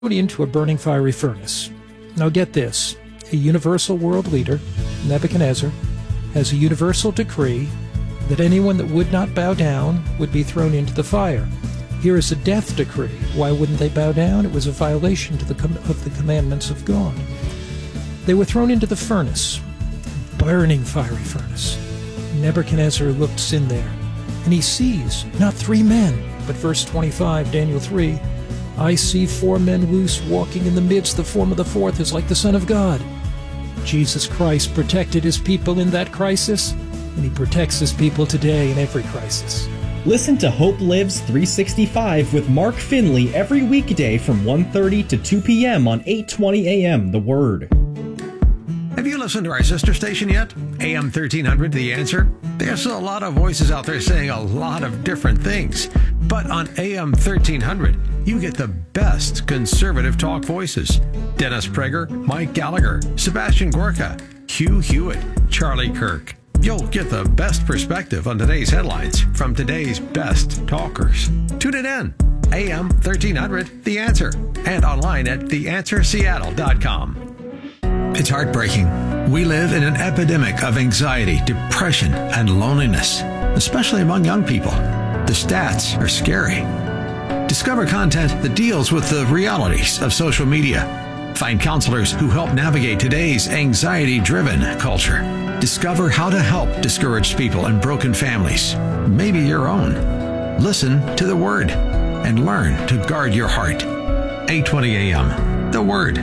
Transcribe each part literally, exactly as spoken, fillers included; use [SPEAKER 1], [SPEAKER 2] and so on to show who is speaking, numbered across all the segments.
[SPEAKER 1] into a burning fiery furnace. Now get this, a universal world leader, Nebuchadnezzar, has a universal decree that anyone that would not bow down would be thrown into the fire. Here is a death decree. Why wouldn't they bow down? It was a violation to the com- of the commandments of God. They were thrown into the furnace, burning fiery furnace. Nebuchadnezzar looks in there, and he sees not three men, but verse twenty-five, Daniel three, I see four men loose walking in the midst. The form of the fourth is like the Son of God. Jesus Christ protected his people in that crisis, and he protects his people today in every crisis.
[SPEAKER 2] Listen to Hope Lives three sixty-five with Mark Finley every weekday from one thirty to two p.m. on eight twenty a.m. The Word.
[SPEAKER 3] Have you listened to our sister station yet? A M thirteen hundred, The Answer? There's a lot of voices out there saying a lot of different things. But on A M thirteen hundred, you get the best conservative talk voices. Dennis Prager, Mike Gallagher, Sebastian Gorka, Hugh Hewitt, Charlie Kirk. You'll get the best perspective on today's headlines from today's best talkers. Tune it in. A M thirteen hundred, The Answer. And online at the answer seattle dot com. It's heartbreaking. We live in an epidemic of anxiety, depression, and loneliness, especially among young people. The stats are scary. Discover content that deals with the realities of social media. Find counselors who help navigate today's anxiety-driven culture. Discover how to help discouraged people and broken families, maybe your own. Listen to the Word and learn to guard your heart. eight twenty a.m. The Word.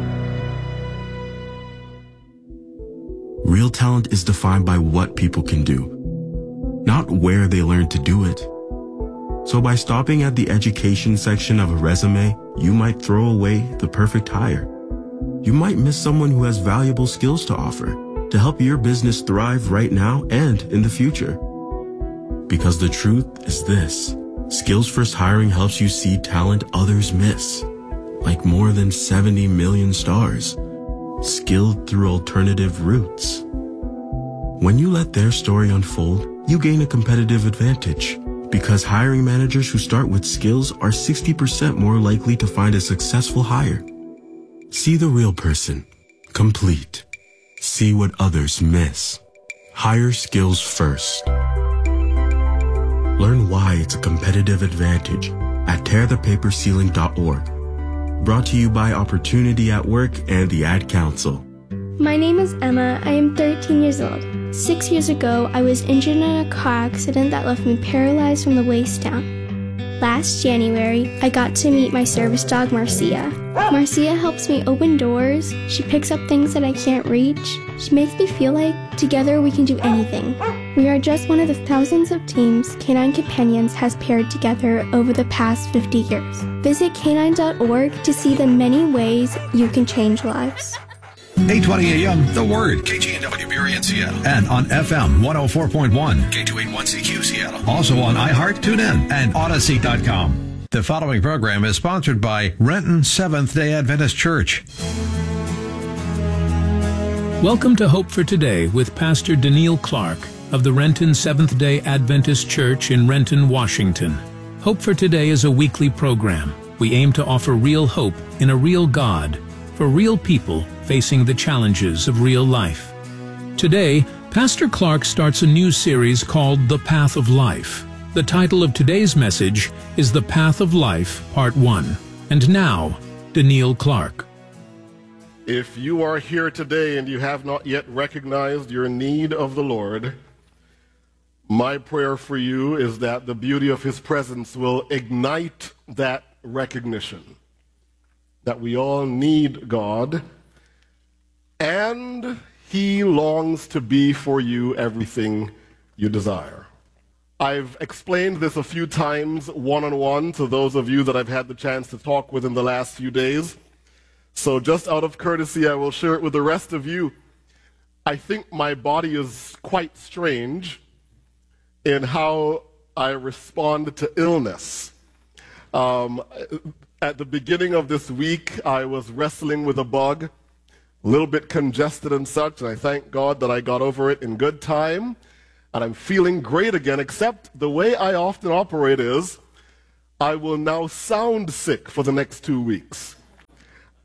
[SPEAKER 4] Real talent is defined by what people can do, not where they learn to do it. So by stopping at the education section of a resume, you might throw away the perfect hire. You might miss someone who has valuable skills to offer to help your business thrive right now and in the future. Because the truth is this, Skills First Hiring helps you see talent others miss, like more than seventy million stars, skilled through alternative routes. When you let their story unfold, you gain a competitive advantage because hiring managers who start with skills are sixty percent more likely to find a successful hire. See the real person, complete. See what others miss. Hire skills first. Learn why it's a competitive advantage at tear the paper ceiling dot org. Brought to you by Opportunity at Work and the Ad Council.
[SPEAKER 5] My name is Emma. I am thirteen years old. Six years ago, I was injured in a car accident that left me paralyzed from the waist down. Last January, I got to meet my service dog, Marcia. Marcia helps me open doors. She picks up things that I can't reach. She makes me feel like together we can do anything. We are just one of the thousands of teams Canine Companions has paired together over the past fifty years. Visit canine dot org to see the many ways you can change lives.
[SPEAKER 3] eight twenty a.m. The Word. K G N W Berry in Seattle. And on F M one oh four point one. K two eighty-one C Q Seattle. Also on iHeart, TuneIn, and Odyssey dot com. The following program is sponsored by Renton Seventh-day Adventist Church.
[SPEAKER 6] Welcome to Hope for Today with Pastor Daniel Clark of the Renton Seventh-day Adventist Church in Renton, Washington. Hope for Today is a weekly program. We aim to offer real hope in a real God for real people facing the challenges of real life. Today, Pastor Clark starts a new series called The Path of Life. The title of today's message is The Path of Life, Part one. And now, Daniel Clark.
[SPEAKER 7] If you are here today and you have not yet recognized your need of the Lord, my prayer for you is that the beauty of His presence will ignite that recognition. That we all need God, and He longs to be for you everything you desire. I've explained this a few times one-on-one to those of you that I've had the chance to talk with in the last few days. So just out of courtesy, I will share it with the rest of you. I think my body is quite strange in how I respond to illness. Um, at the beginning of this week, I was wrestling with a bug, a little bit congested and such, and I thank God that I got over it in good time. And I'm feeling great again, except the way I often operate is I will now sound sick for the next two weeks.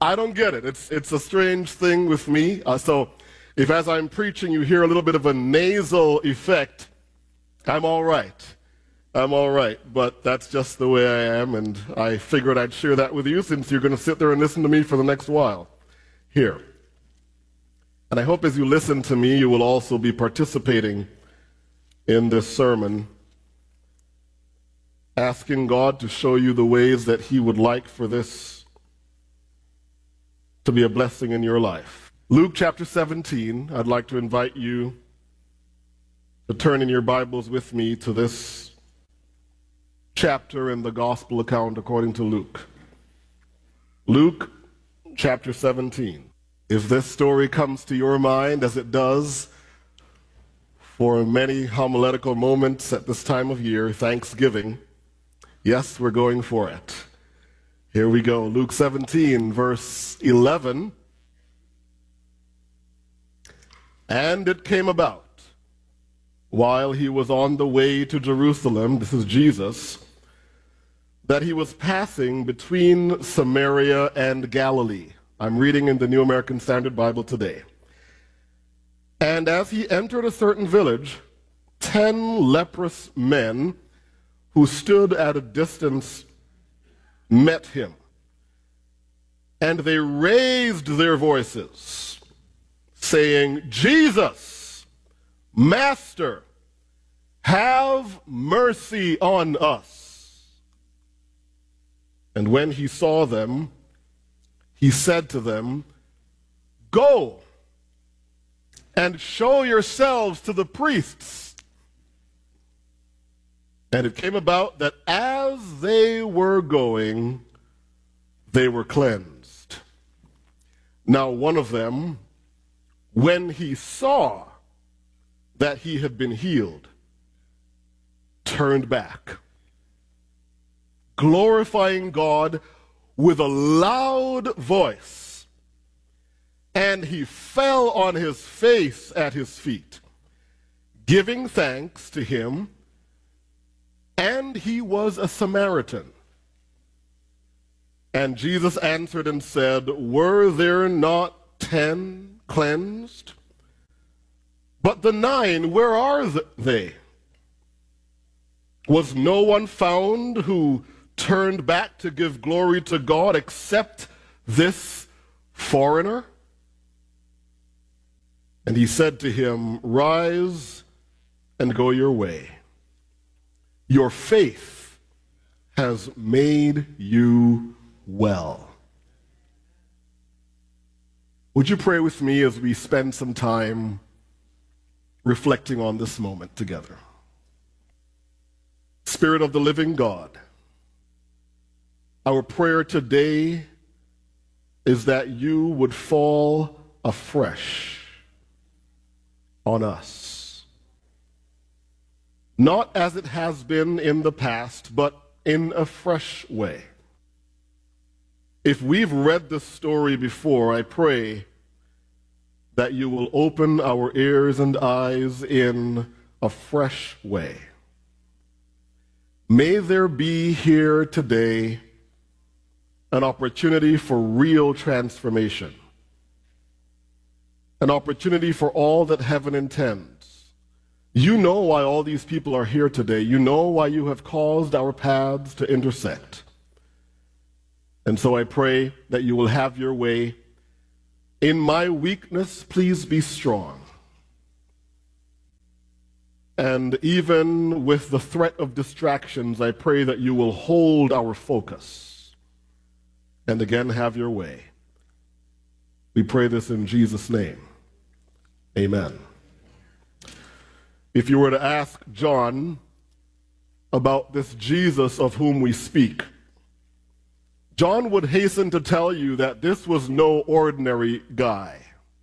[SPEAKER 7] I don't get it. It's, it's a strange thing with me. Uh, so if as I'm preaching you hear a little bit of a nasal effect, I'm all right. I'm all right. But that's just the way I am, and I figured I'd share that with you since you're going to sit there and listen to me for the next while here. And I hope as you listen to me, you will also be participating in this sermon, asking God to show you the ways that He would like for this to be a blessing in your life. Luke chapter seventeen, I'd like to invite you to turn in your Bibles with me to this chapter in the gospel account according to Luke. Luke chapter seventeen. If this story comes to your mind, as it does for many homiletical moments at this time of year, Thanksgiving, yes, we're going for it. Here we go. Luke seventeen, verse eleven. And it came about, while he was on the way to Jerusalem, this is Jesus, that he was passing between Samaria and Galilee. I'm reading in the New American Standard Bible today. And as he entered a certain village, ten leprous men who stood at a distance met him. And they raised their voices, saying, Jesus, Master, have mercy on us. And when he saw them, he said to them, Go and show yourselves to the priests. And it came about that as they were going, they were cleansed. Now one of them, when he saw that he had been healed, turned back, glorifying God with a loud voice, and he fell on his face at his feet, giving thanks to him, and he was a Samaritan. And Jesus answered and said, Were there not ten cleansed? But the nine, where are they? Was no one found who turned back to give glory to God except this foreigner? And he said to him, Rise and go your way. Your faith has made you well. Would you pray with me as we spend some time reflecting on this moment together? Spirit of the living God, our prayer today is that you would fall afresh on us. Not as it has been in the past, but in a fresh way. If we've read this story before, I pray that you will open our ears and eyes in a fresh way. May there be here today an opportunity for real transformation, an opportunity for all that heaven intends. You know why all these people are here today. You know why you have caused our paths to intersect. And so I pray that you will have your way. In my weakness, please be strong. And even with the threat of distractions, I pray that you will hold our focus. And again, have your way. We pray this in Jesus' name. Amen. If you were to ask John about this Jesus of whom we speak, John would hasten to tell you that this was no ordinary guy.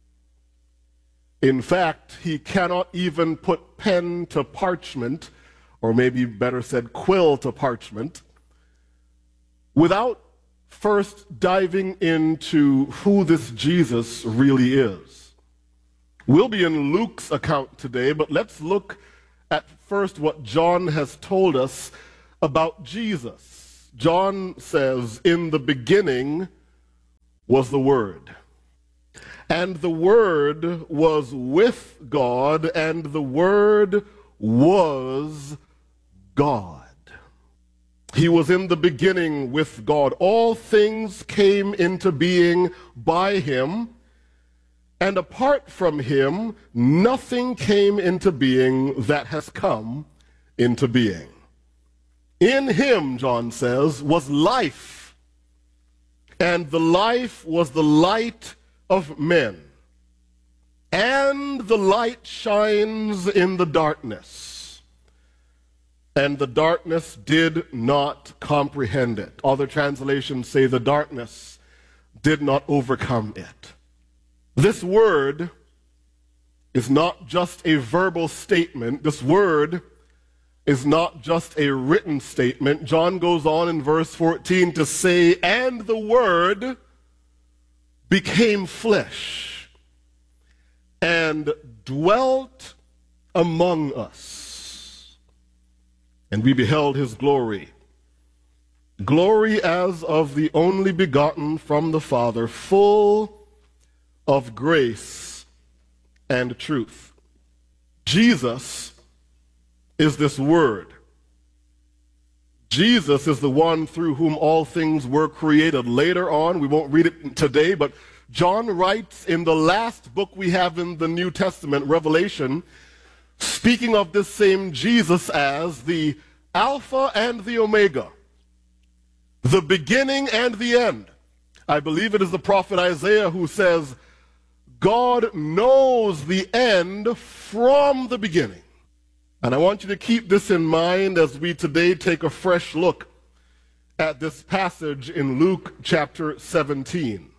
[SPEAKER 7] In fact, he cannot even put pen to parchment, or maybe better said, quill to parchment, without first diving into who this Jesus really is. We'll be in Luke's account today, but let's look at first what John has told us about Jesus. John says, in the beginning was the Word. And the Word was with God, and the Word was God. He was in the beginning with God. All things came into being by him, and apart from him, nothing came into being that has come into being. In him, John says, was life, and the life was the light of men. And the light shines in the darkness, and the darkness did not comprehend it. Other translations say the darkness did not overcome it. This word is not just a verbal statement. This word is not just a written statement. John goes on in verse fourteen to say, and the Word became flesh and dwelt among us, and we beheld his glory, glory as of the only begotten from the Father, full of grace and truth. Jesus is this Word. Jesus is the one through whom all things were created. Later on, we won't read it today, but John writes in the last book we have in the New Testament, Revelation, speaking of this same Jesus as the Alpha and the Omega, the beginning and the end. I believe it is the prophet Isaiah who says, God knows the end from the beginning. And I want you to keep this in mind as we today take a fresh look at this passage in Luke chapter seventeen.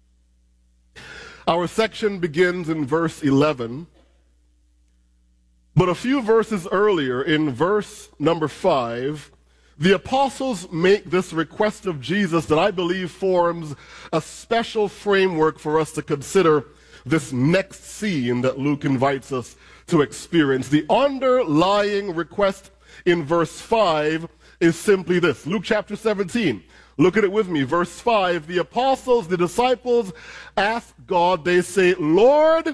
[SPEAKER 7] Our section begins in verse eleven, but a few verses earlier, in verse number five, the apostles make this request of Jesus that I believe forms a special framework for us to consider this next scene that Luke invites us to experience. The underlying request in verse five is simply this. Luke chapter seventeen. Look at it with me. Verse five. The apostles, the disciples ask God, they say, Lord,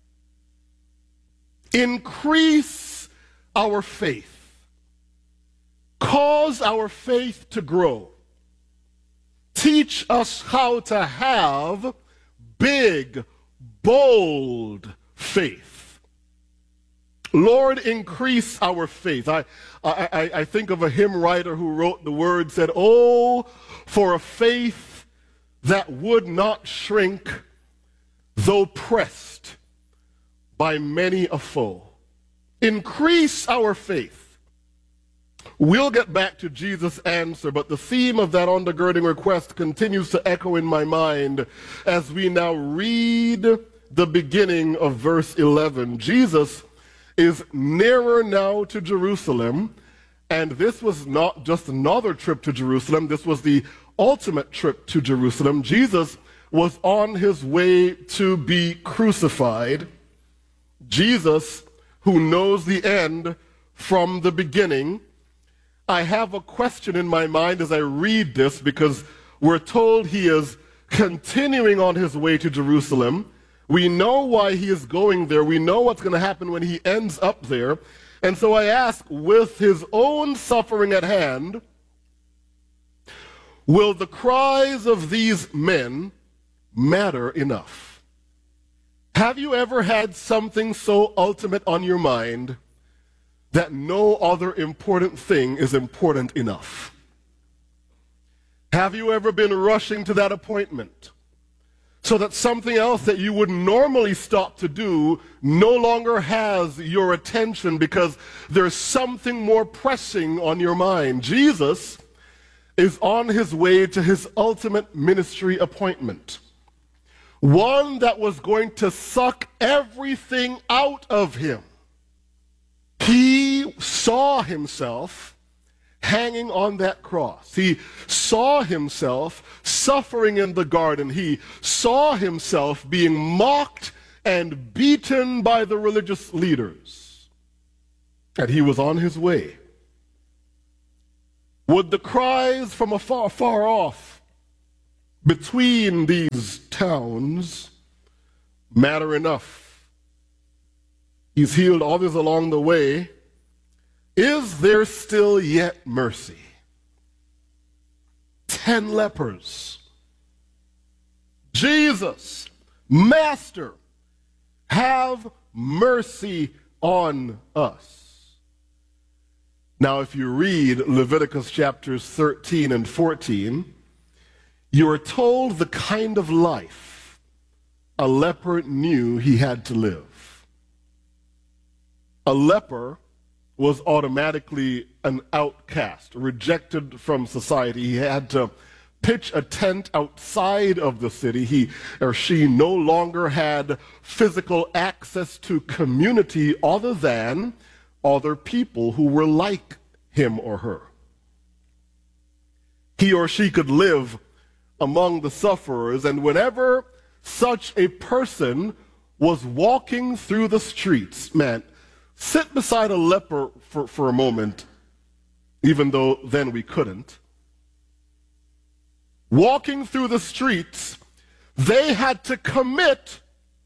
[SPEAKER 7] increase our faith. Cause our faith to grow. Teach us how to have big, bold faith. Lord, increase our faith. I, I, I think of a hymn writer who wrote the words, said, oh, for a faith that would not shrink, though pressed by many a foe. Increase our faith. We'll get back to Jesus' answer, but the theme of that undergirding request continues to echo in my mind as we now read the beginning of verse eleven. Jesus is nearer now to Jerusalem, and this was not just another trip to Jerusalem, this was the ultimate trip to Jerusalem. Jesus was on his way to be crucified. Jesus, who knows the end from the beginning. I have a question in my mind as I read this, because we're told he is continuing on his way to Jerusalem. We know why he is going there. We know what's going to happen when he ends up there. And so I ask, with his own suffering at hand, will the cries of these men matter enough? Have you ever had something so ultimate on your mind that no other important thing is important enough? Have you ever been rushing to that appointment so that something else that you would normally stop to do no longer has your attention because there's something more pressing on your mind? Jesus is on his way to his ultimate ministry appointment, one that was going to suck everything out of him. He saw himself hanging on that cross. He saw himself suffering in the garden. He saw himself being mocked and beaten by the religious leaders. And he was on his way. Would the cries from afar, far off between these towns matter enough. He's healed others along the way. Is there still yet mercy? Ten lepers. Jesus, Master, have mercy on us. Now, if you read Leviticus chapters thirteen and fourteen, you are told the kind of life a leper knew he had to live. A leper was automatically an outcast, rejected from society. He had to pitch a tent outside of the city. He or she no longer had physical access to community other than other people who were like him or her. He or she could live among the sufferers, and whenever such a person was walking through the streets, man, sit beside a leper for, for a moment, even though then we couldn't. Walking through the streets, they had to commit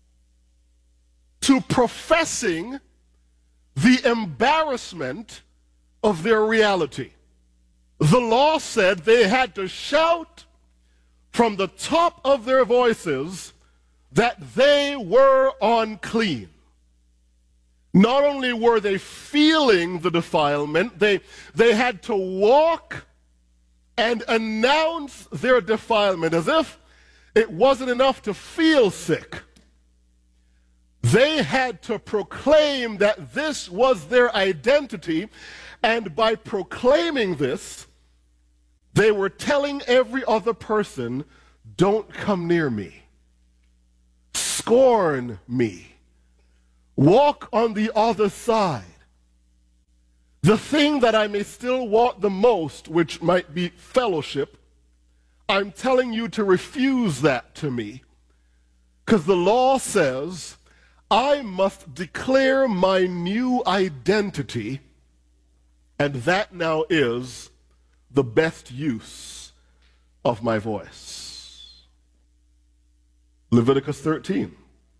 [SPEAKER 7] to professing the embarrassment of their reality. The law said they had to shout from the top of their voices that they were unclean. Not only were they feeling the defilement, they, they had to walk and announce their defilement as if it wasn't enough to feel sick. They had to proclaim that this was their identity, and by proclaiming this, they were telling every other person, don't come near me, scorn me, walk on the other side. The thing that I may still want the most, which might be fellowship, I'm telling you to refuse that to me, because the law says I must declare my new identity, and that now is the best use of my voice. Leviticus thirteen.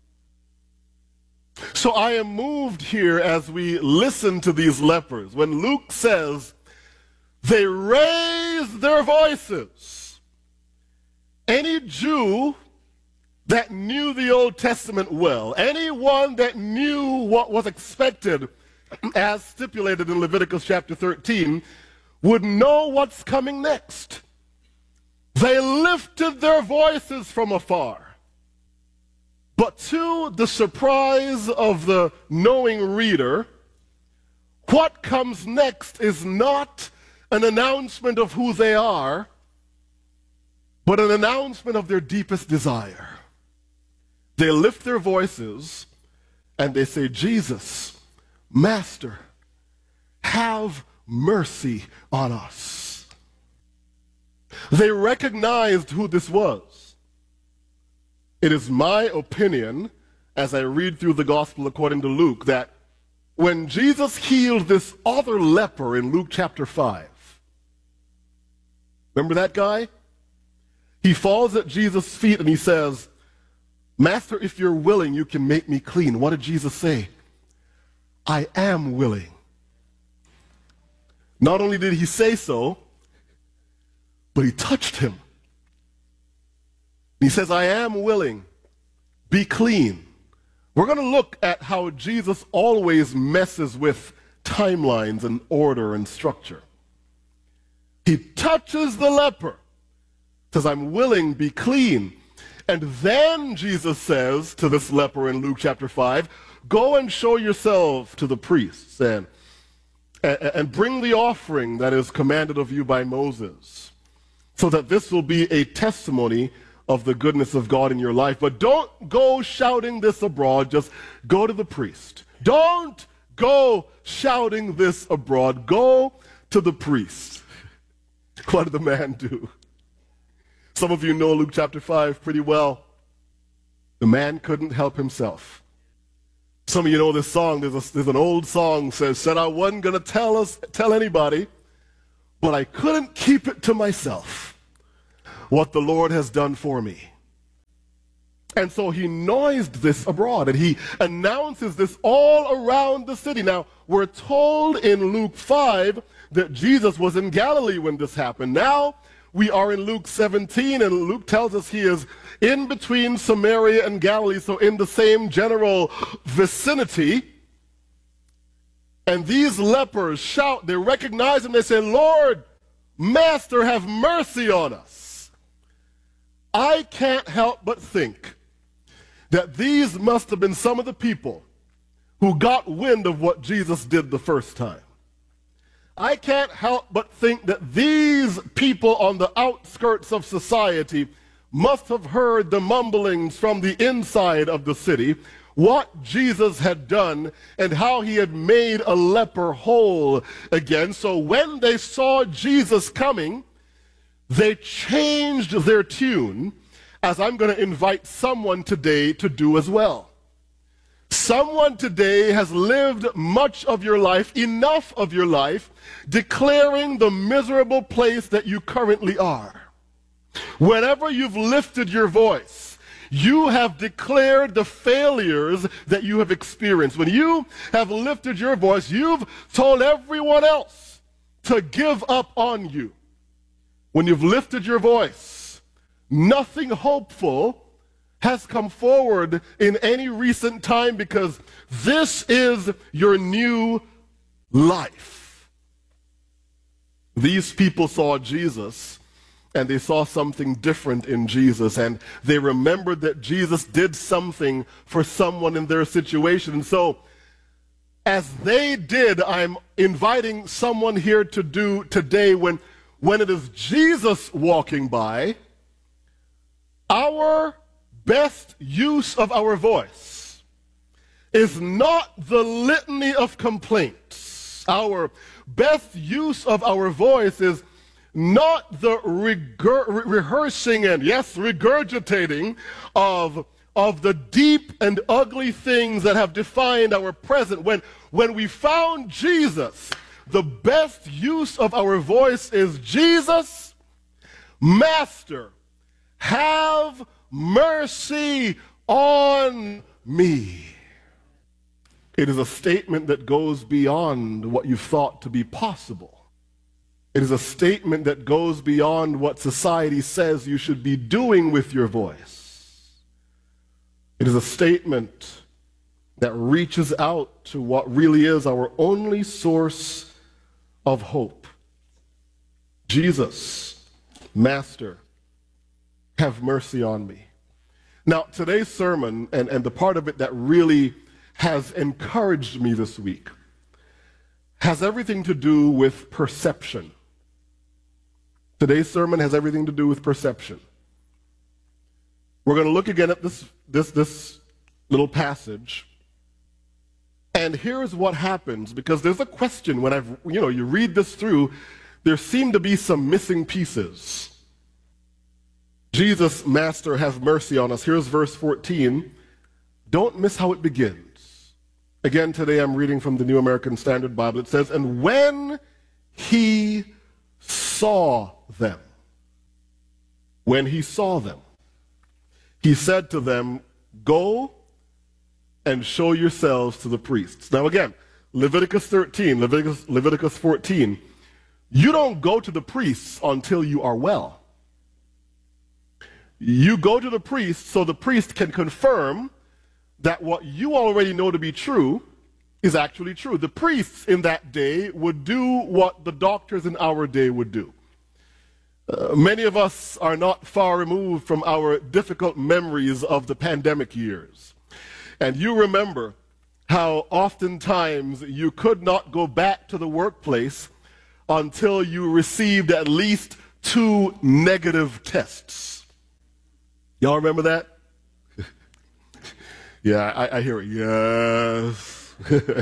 [SPEAKER 7] So I am moved here as we listen to these lepers. When Luke says they raised their voices, any Jew that knew the Old Testament well, anyone that knew what was expected as stipulated in Leviticus chapter thirteen, would know what's coming next. They lifted their voices from afar. But to the surprise of the knowing reader, what comes next is not an announcement of who they are, but an announcement of their deepest desire. They lift their voices and they say, Jesus, Master, have mercy on us. They recognized who this was. It is my opinion, as I read through the gospel according to Luke, that when Jesus healed this other leper in Luke chapter five, remember that guy? He falls at Jesus' feet and he says, Master, if you're willing, you can make me clean. What did Jesus say? I am willing. Not only did he say so, but he touched him. He says, I am willing, be clean. We're going to look at how Jesus always messes with timelines and order and structure. He touches the leper, says, I'm willing, be clean. And then Jesus says to this leper in Luke chapter five, go and show yourself to the priests and, and, and bring the offering that is commanded of you by Moses, so that this will be a testimony of the goodness of God in your life. But don't go shouting this abroad, just go to the priest. Don't go shouting this abroad, go to the priest. What did the man do? Some of you know Luke chapter five pretty well. The man couldn't help himself. Some of you know this song. There's, a, there's an old song that says, said I wasn't going to tell us, tell anybody, but I couldn't keep it to myself. what the Lord has done for me. And so he noised this abroad, and he announces this all around the city. Now, we're told in Luke five that Jesus was in Galilee when this happened. Now, we are in Luke seventeen, and Luke tells us he is in between Samaria and Galilee, so in the same general vicinity. And these lepers shout, they recognize him, they say, "Lord, Master, have mercy on us." I can't help but think that these must have been some of the people who got wind of what Jesus did the first time. I can't help but think that these people on the outskirts of society must have heard the mumblings from the inside of the city, what Jesus had done and how he had made a leper whole again. So when they saw Jesus coming, they changed their tune, as I'm going to invite someone today to do as well. Someone today has lived much of your life, enough of your life, declaring the miserable place that you currently are. Whenever you've lifted your voice, you have declared the failures that you have experienced. When you have lifted your voice, you've told everyone else to give up on you. When you've lifted your voice, nothing hopeful has come forward in any recent time, because this is your new life. These people saw Jesus, and they saw something different in Jesus, and they remembered that Jesus did something for someone in their situation. And so, as they did, I'm inviting someone here to do today, when, when it is Jesus walking by, our best use of our voice is not the litany of complaints. Our best use of our voice is not the regur- re- rehearsing and, yes, regurgitating of, of the deep and ugly things that have defined our present. When, when we found Jesus, the best use of our voice is, "Jesus, Master, have mercy on me." It is a statement that goes beyond what you thought to be possible. It is a statement that goes beyond what society says you should be doing with your voice. It is a statement that reaches out to what really is our only source of hope. Jesus, Master, have mercy on me. Now, today's sermon, and, and the part of it that really has encouraged me this week, has everything to do with perception. Today's sermon has everything to do with perception. We're going to look again at this, this, this little passage. And here's what happens, because there's a question when I've, you know, you read this through, there seem to be some missing pieces. Jesus, Master, have mercy on us. Here's verse fourteen. Don't miss how it begins. Again, today I'm reading from the New American Standard Bible. It says, "And when he saw them," when he saw them, he said to them, "Go and show yourselves to the priests." Now again, Leviticus thirteen, Leviticus, Leviticus fourteen, you don't go to the priests until you are well. You go to the priest so the priest can confirm that what you already know to be true is actually true. The priests in that day would do what the doctors in our day would do. Uh, many of us are not far removed from our difficult memories of the pandemic years. And you remember how oftentimes you could not go back to the workplace until you received at least two negative tests. Y'all remember that? Yeah, I, I hear it. Yes.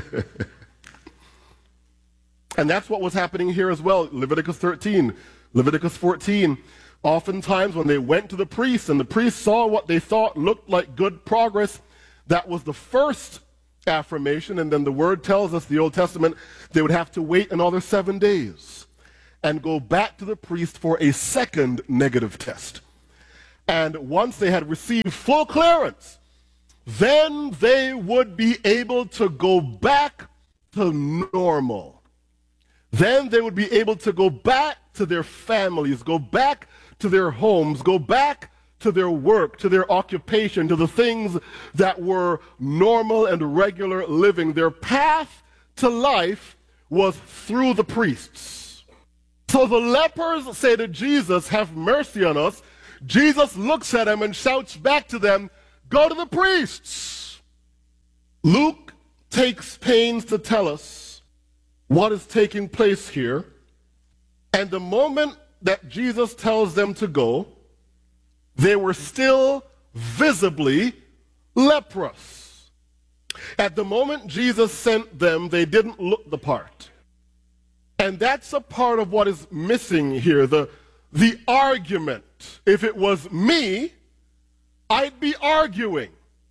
[SPEAKER 7] And that's what was happening here as well. Leviticus thirteen, Leviticus fourteen. Oftentimes when they went to the priest and the priest saw what they thought looked like good progress, that was the first affirmation. And then the word tells us, the Old Testament, they would have to wait another seven days. and go back to the priest for a second negative test. And once they had received full clearance, then they would be able to go back to normal. Then they would be able to go back to their families, go back to their homes, go back to their work, to their occupation, to the things that were normal and regular living. Their path to life was through the priests. So the lepers say to Jesus, "Have mercy on us." Jesus looks at them and shouts back to them, "Go to the priests." Luke takes pains to tell us what is taking place here. And the moment that Jesus tells them to go, they were still visibly leprous. At the moment Jesus sent them, they didn't look the part. And that's a part of what is missing here, the, the argument. If it was me, I'd be arguing.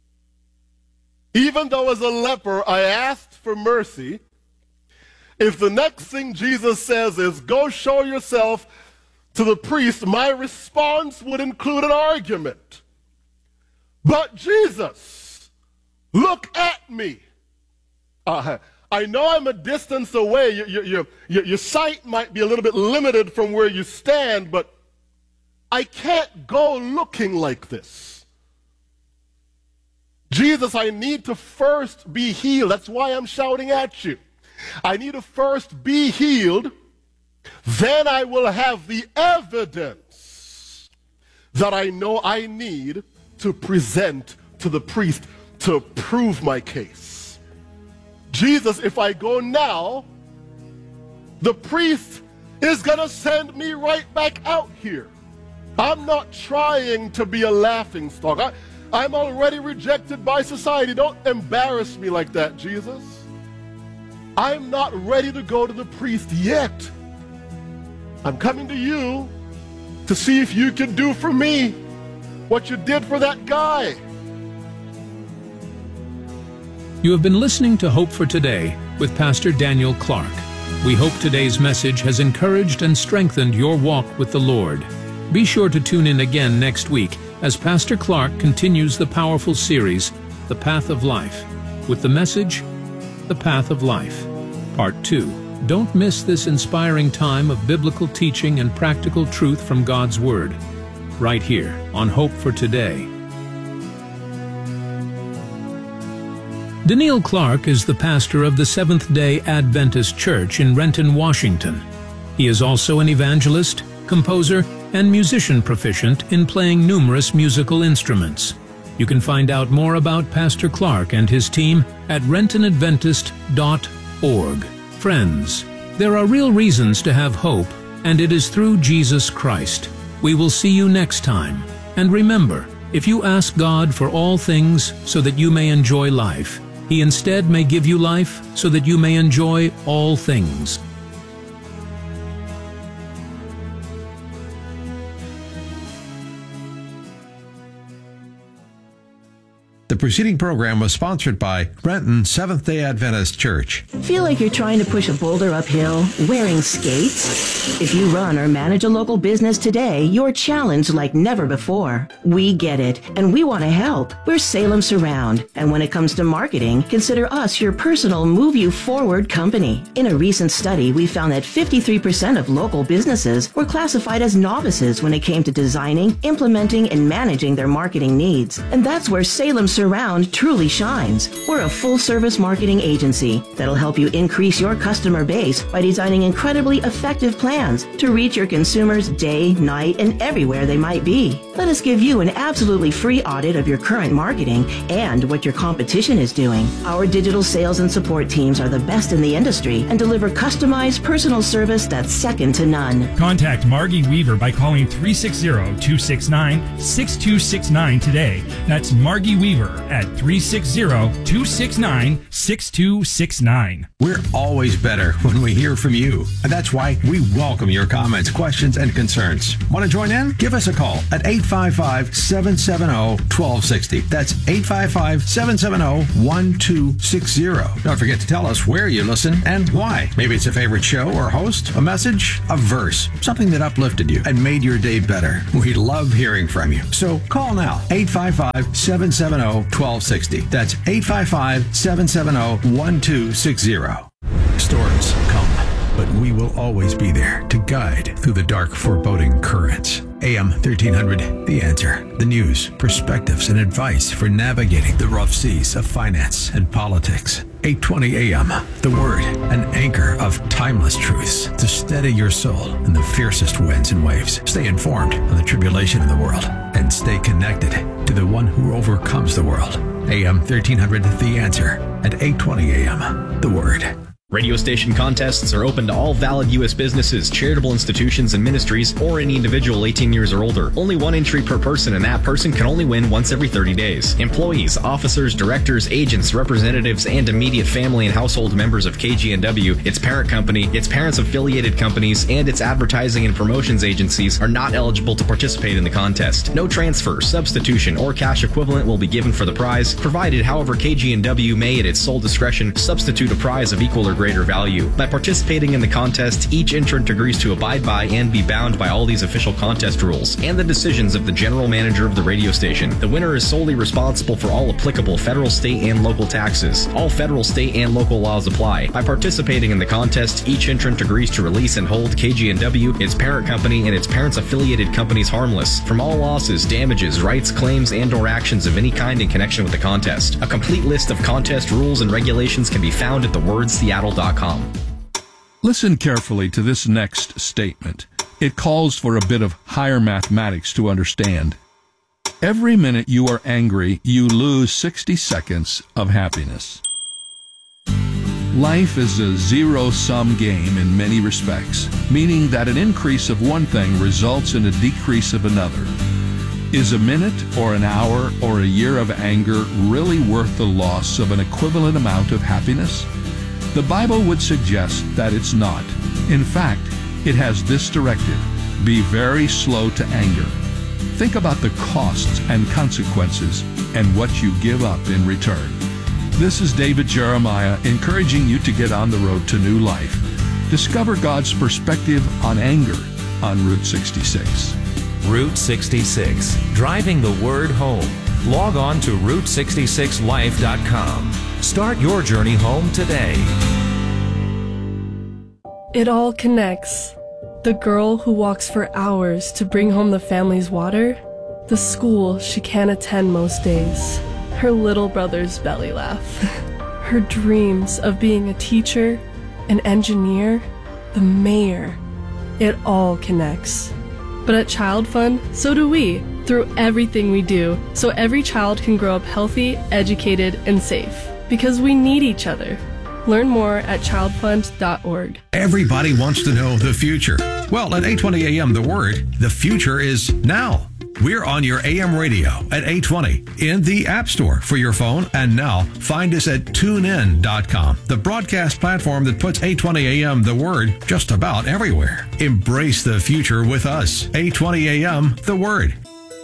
[SPEAKER 7] Even though as a leper I asked for mercy, if the next thing Jesus says is, "Go show yourself to the priest," my response would include an argument. But Jesus, look at me. Uh, I know I'm a distance away. Your, your, your, your sight might be a little bit limited from where you stand, but I can't go looking like this. Jesus, I need to first be healed. That's why I'm shouting at you. I need to first be healed. Then I will have the evidence that I know I need to present to the priest to prove my case. Jesus, if I go now, the priest is going to send me right back out here. I'm not trying to be a laughingstock. I, I'm already rejected by society. Don't embarrass me like that, Jesus. I'm not ready to go to the priest yet. I'm coming to you to see if you can do for me what you did for that guy.
[SPEAKER 6] You have been listening to Hope for Today with Pastor Daniel Clark. We hope today's message has encouraged and strengthened your walk with the Lord. Be sure to tune in again next week as Pastor Clark continues the powerful series, The Path of Life, with the message, The Path of Life, Part two. Don't miss this inspiring time of biblical teaching and practical truth from God's Word, right here on Hope for Today. Daniel Clark is the pastor of the Seventh-day Adventist Church in Renton, Washington. He is also an evangelist, composer, and musician proficient in playing numerous musical instruments. You can find out more about Pastor Clark and his team at renton adventist dot org. Friends, there are real reasons to have hope, and it is through Jesus Christ. We will see you next time. And remember, if you ask God for all things so that you may enjoy life, He instead may give you life so that you may enjoy all things.
[SPEAKER 3] The preceding program was sponsored by Renton Seventh-day Adventist Church.
[SPEAKER 8] Feel like you're trying to push a boulder uphill wearing skates? If you run or manage a local business today, you're challenged like never before. We get it, and we want to help. We're Salem Surround, and when it comes to marketing, consider us your personal Move You Forward company. In a recent study, we found that fifty-three percent of local businesses were classified as novices when it came to designing, implementing, and managing their marketing needs. And that's where Salem Surround truly shines. We're a full-service marketing agency that'll help you increase your customer base by designing incredibly effective plans to reach your consumers day, night, and everywhere they might be. Let us give you an absolutely free audit of your current marketing and what your competition is doing. Our digital sales and support teams are the best in the industry and deliver customized personal service that's second to none.
[SPEAKER 9] Contact Margie Weaver by calling three six zero, two six nine, six two six nine today. That's Margie Weaver at three six zero, two six nine, six two six nine.
[SPEAKER 3] We're always better when we hear from you. And that's why we welcome your comments, questions, and concerns. Want to join in? Give us a call at eight five five, seven seven zero, one two six zero. That's eight five five, seven seven zero, one two six zero. Don't forget to tell us where you listen and why. Maybe it's a favorite show or host, a message, a verse, something that uplifted you and made your day better. We love hearing from you. So call now, eight five five, seven seven zero, one two six zero. That's eight five five, seven seven zero, one two six zero. Storms come, but we will always be there to guide through the dark, foreboding currents. A M thirteen hundred, The Answer. The news, perspectives, and advice for navigating the rough seas of finance and politics. eight twenty A M, The Word, an anchor of timeless truths to steady your soul in the fiercest winds and waves. Stay informed on the tribulation of the world and stay connected to the one who overcomes the world. A M thirteen hundred, The Answer at eight twenty A M, The Word.
[SPEAKER 10] Radio station contests are open to all valid U S businesses, charitable institutions, and ministries, or any individual eighteen years or older. Only one entry per person, and that person can only win once every thirty days. Employees, officers, directors, agents, representatives, and immediate family and household members of K G N W, its parent company, its parents' affiliated companies, and its advertising and promotions agencies are not eligible to participate in the contest. No transfer, substitution, or cash equivalent will be given for the prize, provided, however, K G N W may, at its sole discretion, substitute a prize of equal or greater value. By participating in the contest, each entrant agrees to abide by and be bound by all these official contest rules and the decisions of the general manager of the radio station. The winner is solely responsible for all applicable federal, state, and local taxes. All federal, state, and local laws apply. By participating in the contest, each entrant agrees to release and hold K G N W, its parent company, and its parents' affiliated companies harmless from all losses, damages, rights, claims, and or actions of any kind in connection with the contest. A complete list of contest rules and regulations can be found at the word seattle dot com.
[SPEAKER 11] Listen carefully to this next statement. It calls for a bit of higher mathematics to understand. Every minute you are angry, you lose sixty seconds of happiness. Life is a zero-sum game in many respects, meaning that an increase of one thing results in a decrease of another. Is a minute or an hour or a year of anger really worth the loss of an equivalent amount of happiness? The Bible would suggest that it's not. In fact, it has this directive: be very slow to anger. Think about the costs and consequences and what you give up in return. This is David Jeremiah encouraging you to get on the road to new life. Discover God's perspective on anger on Route sixty-six.
[SPEAKER 12] Route sixty-six, driving the word home. Log on to route sixty-six life dot com. Start your journey home today.
[SPEAKER 13] It all connects. The girl who walks for hours to bring home the family's water, the school she can't attend most days, her little brother's belly laugh, her dreams of being a teacher, an engineer, the mayor. It all connects. But at Child Fund, so do we, through everything we do, so every child can grow up healthy, educated, and safe. Because we need each other. Learn more at child fund dot org.
[SPEAKER 3] Everybody wants to know the future. Well, at eight twenty A M, The Word, the future is now. We're on your A M radio at eight twenty in the App Store for your phone. And now, find us at tune in dot com, the broadcast platform that puts eight twenty A M, The Word, just about everywhere. Embrace the future with us. eight twenty A M, The Word.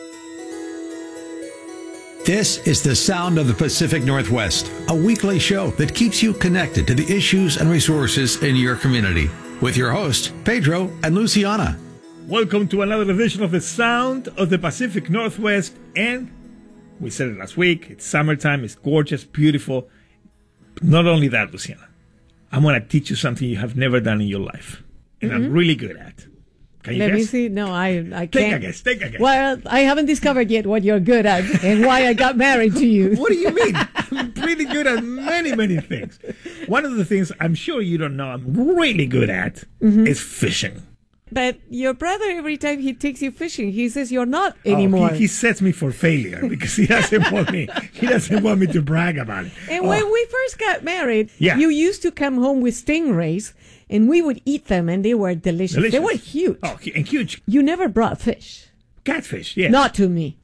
[SPEAKER 3] This is the Sound of the Pacific Northwest, a weekly show that keeps you connected to the issues and resources in your community. With your hosts, Pedro and Luciana.
[SPEAKER 14] Welcome to another edition of the Sound of the Pacific Northwest. And we said it last week, it's summertime, it's gorgeous, beautiful. But not only that, Luciana, I'm going to teach you something you have never done in your life. And mm-hmm. I'm really good at. Can you
[SPEAKER 15] Let
[SPEAKER 14] guess?
[SPEAKER 15] me see. No, I, I can't.
[SPEAKER 14] Take a guess. Take a guess.
[SPEAKER 15] Well, I haven't discovered yet what you're good at and why I got married to you.
[SPEAKER 14] What do you mean? I'm pretty good at many, many things. One of the things I'm sure you don't know I'm really good at mm-hmm. is fishing.
[SPEAKER 15] But your brother, every time he takes you fishing, he says you're not anymore.
[SPEAKER 14] Oh, he, he sets me for failure because he doesn't want me. He doesn't want me to brag about it.
[SPEAKER 15] And
[SPEAKER 14] oh.
[SPEAKER 15] when we first got married,
[SPEAKER 14] yeah.
[SPEAKER 15] you used to come home with stingrays, and we would eat them, and they were delicious.
[SPEAKER 14] delicious.
[SPEAKER 15] They were huge.
[SPEAKER 14] Oh, and huge.
[SPEAKER 15] You never brought fish.
[SPEAKER 14] Catfish, yes.
[SPEAKER 15] Not to me.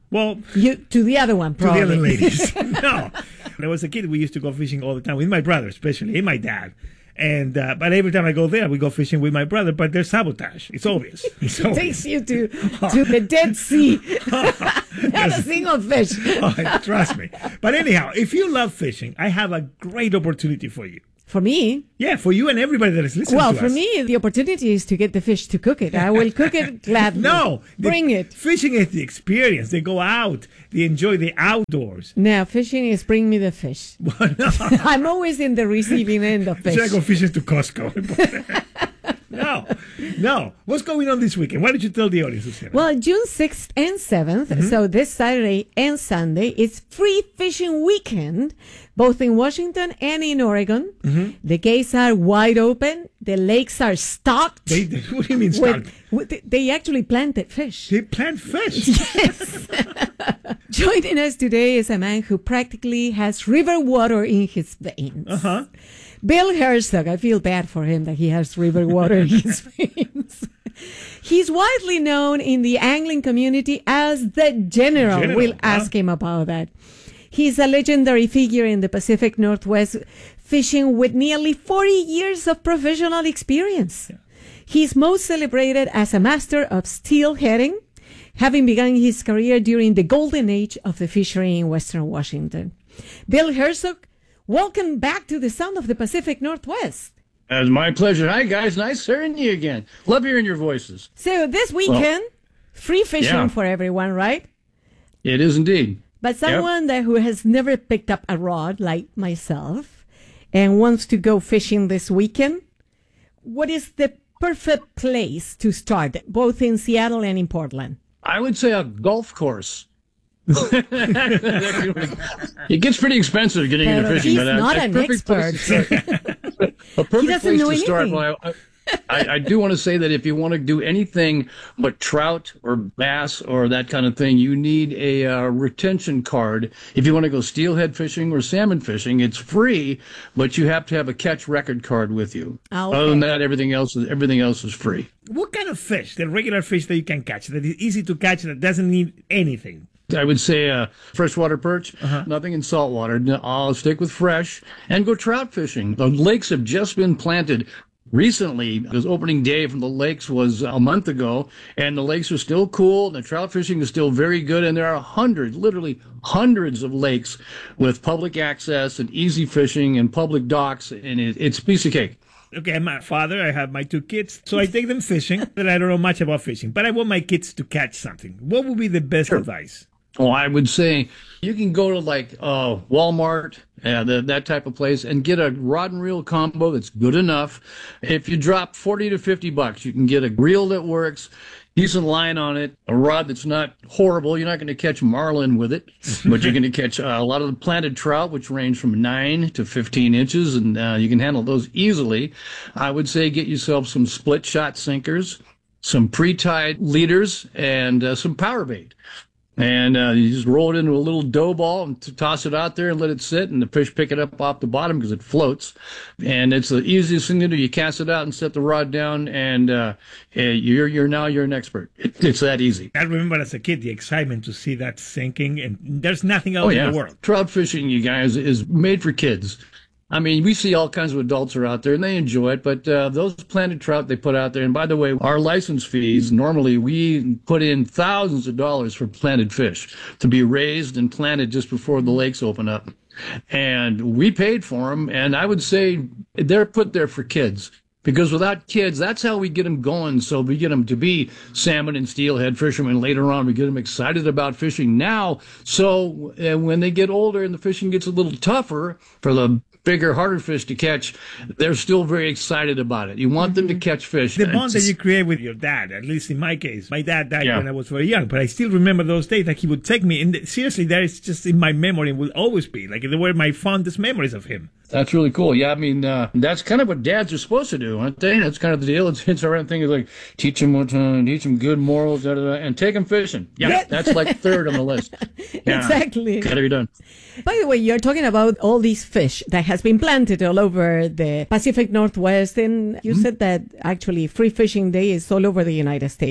[SPEAKER 14] Well,
[SPEAKER 15] you to the other one, probably.
[SPEAKER 14] To the other ladies. No. When I was a kid, we used to go fishing all the time with my brother, especially, and my dad. And uh, but every time I go there, we go fishing with my brother. But there's sabotage. It's obvious. It's
[SPEAKER 15] It
[SPEAKER 14] obvious.
[SPEAKER 15] takes you to to the Dead Sea. Not a single fish.
[SPEAKER 14] Oh, trust me. But anyhow, if you love fishing, I have a great opportunity for you.
[SPEAKER 15] For me?
[SPEAKER 14] Yeah, for you and everybody that is listening
[SPEAKER 15] Well,
[SPEAKER 14] to
[SPEAKER 15] for
[SPEAKER 14] us.
[SPEAKER 15] me, the opportunity is to get the fish to cook it. I will cook it gladly.
[SPEAKER 14] No. the-
[SPEAKER 15] Bring it.
[SPEAKER 14] Fishing is the experience. They go out. They enjoy the outdoors.
[SPEAKER 15] No, fishing is bring me the fish. I'm always in the receiving end of fish.
[SPEAKER 14] Should I go fishing to Costco? No. No. What's going on this weekend? Why don't you tell the audience, Luciana?
[SPEAKER 15] Well, June sixth and seventh,
[SPEAKER 14] Mhm.
[SPEAKER 15] so this Saturday and Sunday, it's free fishing weekend, both in Washington and in Oregon.
[SPEAKER 14] Mhm.
[SPEAKER 15] The gates are wide open. The lakes are stocked.
[SPEAKER 14] They, they- what do you mean
[SPEAKER 15] with-
[SPEAKER 14] stocked?
[SPEAKER 15] with- they actually planted fish.
[SPEAKER 14] They plant fish?
[SPEAKER 15] Yes. Joining us today is a man who practically has river water in his veins.
[SPEAKER 14] Uh-huh.
[SPEAKER 15] Bill Herzog. I feel bad for him that he has river water in his veins. He's widely known in the angling community as the General.
[SPEAKER 16] General,
[SPEAKER 15] We'll
[SPEAKER 16] huh?
[SPEAKER 15] ask him about that. He's a legendary figure in the Pacific Northwest, fishing with nearly forty years of professional experience. He's most celebrated as a master of steelheading, having begun his career during the golden age of the fishery in Western Washington. Bill Herzog, welcome back to the Sound of the Pacific Northwest.
[SPEAKER 16] It's my pleasure. Hi, guys. Nice hearing you again. Love hearing your voices.
[SPEAKER 15] So this weekend, free fishing
[SPEAKER 16] yeah.
[SPEAKER 15] for everyone, right?
[SPEAKER 16] It is indeed.
[SPEAKER 15] But someone that who has never picked up a rod like myself and wants to go fishing this weekend, what is the perfect place to start, both in Seattle and in Portland?
[SPEAKER 16] I would say a golf course. It gets pretty expensive getting into
[SPEAKER 15] Pero
[SPEAKER 16] fishing,
[SPEAKER 15] he's
[SPEAKER 16] but uh,
[SPEAKER 15] not
[SPEAKER 16] a
[SPEAKER 15] an
[SPEAKER 16] perfect place
[SPEAKER 15] expert.
[SPEAKER 16] to start. A perfect
[SPEAKER 15] doesn't
[SPEAKER 16] place
[SPEAKER 15] know
[SPEAKER 16] to start.
[SPEAKER 15] anything.
[SPEAKER 16] Well, I, I, I do want to say that if you want to do anything but trout or bass or that kind of thing, you need a uh, retention card. If you want to go steelhead fishing or salmon fishing, it's free, but you have to have a catch record card with you.
[SPEAKER 15] Ah, okay.
[SPEAKER 16] Other than that, everything else is everything else is free.
[SPEAKER 14] What kind of fish? The regular fish that you can catch, that is easy to catch, that doesn't need anything.
[SPEAKER 16] I would say uh, freshwater perch, nothing in saltwater. No, I'll stick with fresh and go trout fishing. The lakes have just been planted recently. Because opening day from the lakes was a month ago, and the lakes are still cool. The trout fishing is still very good, and there are hundreds, literally hundreds of lakes with public access and easy fishing and public docks, and it, it's a piece of cake.
[SPEAKER 14] Okay, I'm a father. I have my two kids, so I take them fishing. But I don't know much about fishing, but I want my kids to catch something. What would be the best advice?
[SPEAKER 16] Oh, I would say you can go to like uh, Walmart, uh, the, that type of place, and get a rod and reel combo that's good enough. If you drop forty to fifty bucks, you can get a reel that works, decent line on it, a rod that's not horrible. You're not going to catch marlin with it, but you're going to catch uh, a lot of the planted trout, which range from nine to fifteen inches, and uh, you can handle those easily. I would say get yourself some split shot sinkers, some pre-tied leaders, and uh, some power bait. And uh, you just roll it into a little dough ball and t- toss it out there and let it sit, and the fish pick it up off the bottom because it floats. And it's the easiest thing to do. You cast it out and set the rod down, and uh, uh, you're you're now you're an expert. It, it's that easy.
[SPEAKER 14] I remember as a kid the excitement to see that sinking, and there's nothing else
[SPEAKER 16] Oh yeah,
[SPEAKER 14] in the world.
[SPEAKER 16] trout fishing, you guys, is made for kids. I mean, we see all kinds of adults are out there and they enjoy it, but uh, those planted trout they put out there, and by the way, our license fees, normally we put in thousands of dollars for planted fish to be raised and planted just before the lakes open up. And we paid for them, and I would say they're put there for kids. Because without kids, that's how we get them going. So we get them to be salmon and steelhead fishermen. Later on, we get them excited about fishing now. So uh, when they get older and the fishing gets a little tougher for the bigger, harder fish to catch, they're still very excited about it. You want them to catch fish.
[SPEAKER 14] The
[SPEAKER 16] And
[SPEAKER 14] bond that
[SPEAKER 16] it's-
[SPEAKER 14] you create with your dad, at least in my case. My dad died
[SPEAKER 16] Yeah.
[SPEAKER 14] when I was very young, but I still remember those days that he would take me. And seriously, that is just in my memory and will always be. Like, they were my fondest memories of him.
[SPEAKER 16] That's really cool. Yeah, I mean, uh, that's kind of what dads are supposed to do, aren't they? That's kind of the deal. It's, it's our thing is like, teach them what to, teach them good morals, da, da, da, and take them fishing. Yeah,
[SPEAKER 15] Yeah.
[SPEAKER 16] that's like third on the list. Yeah,
[SPEAKER 15] Exactly.
[SPEAKER 16] Gotta be done.
[SPEAKER 15] By the way, you're talking about all these fish that has been planted all over the Pacific Northwest, and you
[SPEAKER 16] Mm-hmm.
[SPEAKER 15] said that actually Free Fishing Day is all over the United States.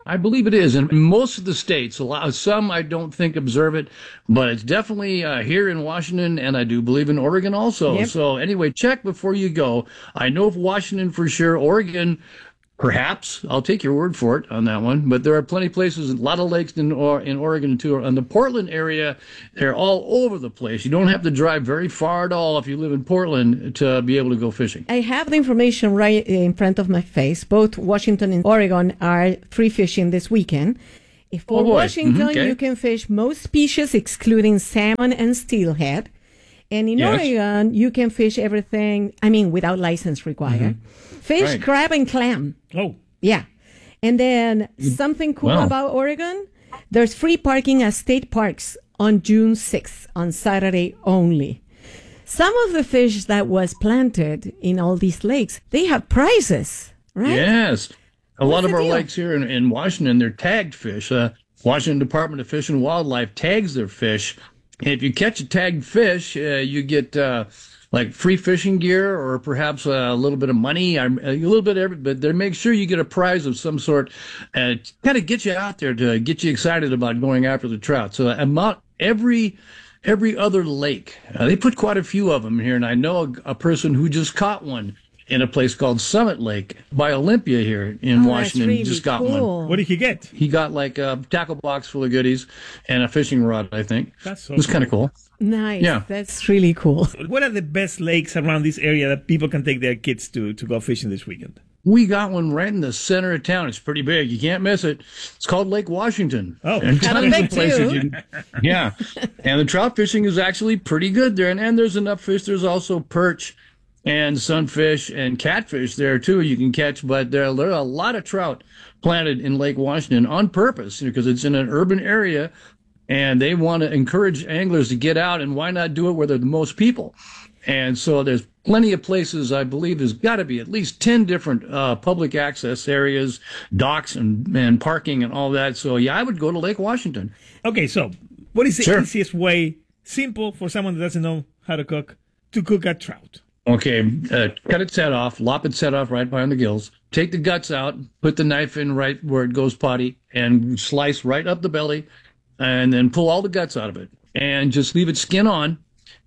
[SPEAKER 16] I believe it is. In most of the states, a lot, some I don't think observe it, but it's definitely uh, here in Washington, and I do believe in Oregon also.
[SPEAKER 15] Yep.
[SPEAKER 16] So anyway, check before you go. I know of Washington for sure. Oregon, perhaps. I'll take your word for it on that one. But there are plenty of places, a lot of lakes in or, in Oregon too. In the Portland area, they're all over the place. You don't have to drive very far at all if you live in Portland to be able to go fishing.
[SPEAKER 15] I have the information right in front of my face. Both Washington and Oregon are free fishing this weekend. For
[SPEAKER 16] Oh, boy.
[SPEAKER 15] Washington,
[SPEAKER 16] Mhm, okay.
[SPEAKER 15] you can fish most species excluding salmon and steelhead. And in
[SPEAKER 16] Yes.
[SPEAKER 15] Oregon, you can fish everything, I mean, without license required. Fish,
[SPEAKER 16] Right.
[SPEAKER 15] crab, and clam.
[SPEAKER 14] Oh.
[SPEAKER 15] Yeah. And then something cool
[SPEAKER 16] Wow.
[SPEAKER 15] about Oregon, there's free parking at state parks on June sixth, on Saturday only. Some of the fish that was planted in all these lakes, they have prizes, right?
[SPEAKER 16] Yes. A lot
[SPEAKER 15] What's
[SPEAKER 16] of
[SPEAKER 15] the
[SPEAKER 16] our
[SPEAKER 15] deal?
[SPEAKER 16] lakes here in, in Washington, they're tagged fish. Uh, Washington Department of Fish and Wildlife tags their fish. And if you catch a tagged fish, uh, you get uh, like free fishing gear or perhaps a little bit of money, a little bit of every, but they make sure you get a prize of some sort and uh, kind of get you out there to get you excited about going after the trout. So about every every other lake, uh, they put quite a few of them here. And I know a, a person who just caught one in a place called Summit Lake by Olympia here in
[SPEAKER 15] Oh, that's
[SPEAKER 16] Washington.
[SPEAKER 15] really
[SPEAKER 16] Just got
[SPEAKER 15] cool.
[SPEAKER 16] one.
[SPEAKER 14] What did he get?
[SPEAKER 16] He got like a tackle box full of goodies and a fishing rod, I think.
[SPEAKER 14] That's so
[SPEAKER 16] it was kind of cool.
[SPEAKER 15] Nice.
[SPEAKER 16] Yeah.
[SPEAKER 15] That's really cool.
[SPEAKER 14] What are the best lakes around this area that people can take their kids to to go fishing this weekend?
[SPEAKER 16] We got one right in the center of town. It's pretty big. You can't miss it. It's called Lake Washington.
[SPEAKER 14] Oh,
[SPEAKER 16] and
[SPEAKER 15] Kind of
[SPEAKER 16] tons
[SPEAKER 15] big,
[SPEAKER 16] of places
[SPEAKER 15] too.
[SPEAKER 16] you can- yeah. And the trout fishing is actually pretty good there. And, and there's enough fish. There's also perch and sunfish and catfish there too you can catch. But there, there are a lot of trout planted in Lake Washington on purpose, you know, because it's in an urban area. And they want to encourage anglers to get out, and why not do it where there are the most people? And so there's plenty of places. I believe there's got to be at least ten different uh, public access areas, docks and, and parking and all that. So, yeah, I would go to Lake Washington.
[SPEAKER 14] Okay, so what is the
[SPEAKER 16] Sure.
[SPEAKER 14] easiest way, simple for someone that doesn't know how to cook, to cook a trout?
[SPEAKER 16] Okay, uh, cut its head off, lop its head off right behind the gills, take the guts out, put the knife in right where it goes potty, and slice right up the belly, and then pull all the guts out of it, and just leave it skin on,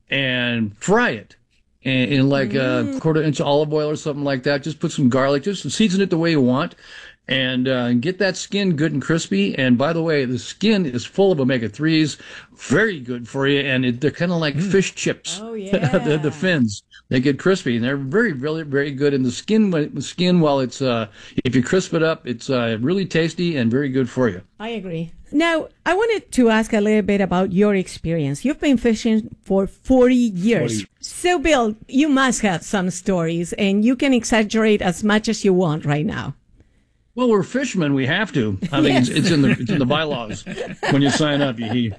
[SPEAKER 16] and fry it in, in like a quarter inch olive oil or something like that. Just put some garlic, just season it the way you want, and uh, get that skin good and crispy. And by the way, the skin is full of omega threes, very good for you, and it, they're kind of like fish chips.
[SPEAKER 15] Oh, yeah.
[SPEAKER 16] the, the fins. They get crispy, and they're very, really, very good. And the skin, the skin, while it's, uh, if you crisp it up, it's uh, really tasty and very good for you.
[SPEAKER 15] I agree. Now, I wanted to ask a little bit about your experience. You've been fishing for forty years.
[SPEAKER 14] forty.
[SPEAKER 15] So, Bill, you must have some stories, and you can exaggerate as much as you want right now.
[SPEAKER 16] Well, we're fishermen. We have to. I mean,
[SPEAKER 15] Yes.
[SPEAKER 16] it's, it's in the it's in the bylaws when you sign up. You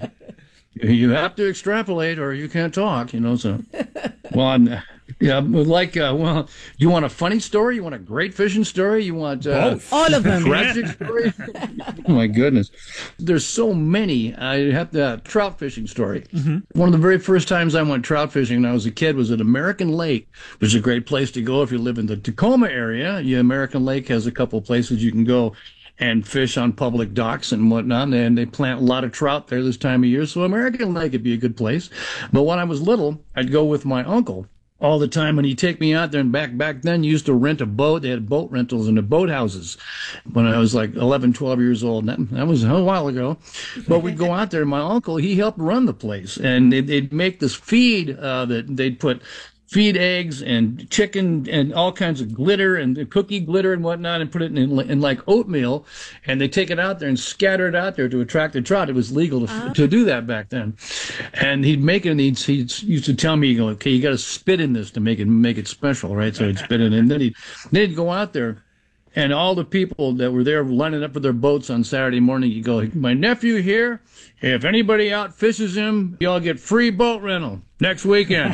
[SPEAKER 16] you have to extrapolate, or you can't talk. You know. So, well, I'm. Yeah, like, uh, well, you want a funny story? You want a great fishing story? You want uh,
[SPEAKER 14] Both.
[SPEAKER 15] All of them.
[SPEAKER 16] tragic story? Oh my goodness, there's so many. I have the uh, trout fishing story. One of the very first times I went trout fishing when I was a kid was at American Lake, which is a great place to go if you live in the Tacoma area. Yeah, American Lake has a couple of places you can go and fish on public docks and whatnot, and they plant a lot of trout there this time of year. So American Lake would be a good place. But when I was little, I'd go with my uncle all the time, and he'd take me out there. And back back then, you used to rent a boat. They had boat rentals in the boathouses when I was like eleven, twelve years old. That, that was a while ago. But we'd go out there. My uncle, he helped run the place, and they'd, they'd make this feed uh, that they'd put feed eggs and chicken and all kinds of glitter and cookie glitter and whatnot, and put it in, in like oatmeal, and they take it out there and scatter it out there to attract the trout. It was legal to,
[SPEAKER 15] Oh.
[SPEAKER 16] to do that back then. And he'd make it, and he'd, he'd used to tell me, you go, okay, you got to spit in this to make it make it special, right? So he'd spit in it, and then he'd, then he'd go out there, and all the people that were there lining up for their boats on Saturday morning, you go, my nephew here, if anybody out fishes him, y'all get free boat rental next weekend.